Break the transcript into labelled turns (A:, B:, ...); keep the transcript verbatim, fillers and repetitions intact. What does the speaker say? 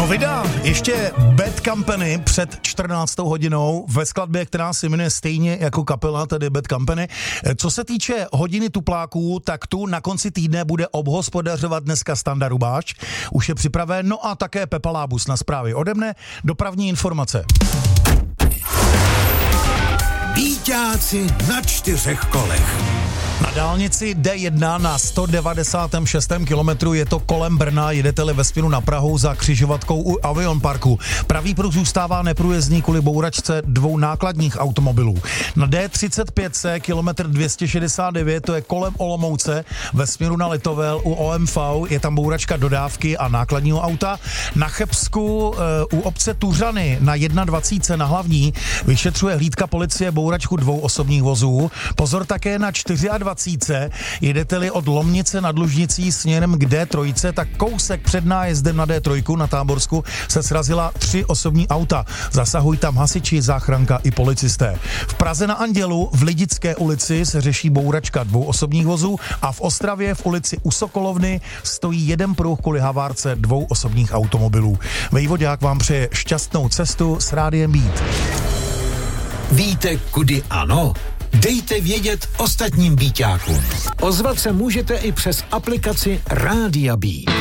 A: No vydá ještě Bad Company před čtrnáctou hodinou ve skladbě, která se jmenuje stejně jako kapela, tedy Bad Company. Co se týče hodiny tupláků, tak tu na konci týdne bude obhospodařovat dneska Standa Rubáš. Už je připraven, no a také Pepa Lábus na zprávy ode mne. Dopravní informace.
B: Bíťáci na čtyřech kolech.
A: Na dálnici D jedna na sto devadesát šest kilometru je to kolem Brna, jedete-li ve směru na Prahu za křižovatkou u Avion Parku. Pravý pruh zůstává neprůjezdný kvůli bouračce dvou nákladních automobilů. Na D třicet pět C kilometr dvě stě šedesát devět, to je kolem Olomouce ve směru na Litovel u O M V, je tam bouračka dodávky a nákladního auta. Na Chebsku u obce Tuřany na dvacet jedna na Hlavní vyšetřuje hlídka policie bouračku dvou osobních vozů. Pozor také na dvacet čtyři, jedete-li od Lomnice nad Lužnicí směrem k D tři, tak kousek před nájezdem na D tři na Táborsku se srazila tři osobní auta. Zasahují tam hasiči, záchranka i policisté. V Praze na Andělu v Lidické ulici se řeší bouračka dvou osobních vozů a v Ostravě v ulici u Sokolovny stojí jeden pruh kvůli havárce dvou osobních automobilů. Vejvodák vám přeje šťastnou cestu s Rádiem Beat.
B: Víte, kudy ano? Dejte vědět ostatním Bíťákům. Ozvat se můžete i přes aplikaci Rádia Beat.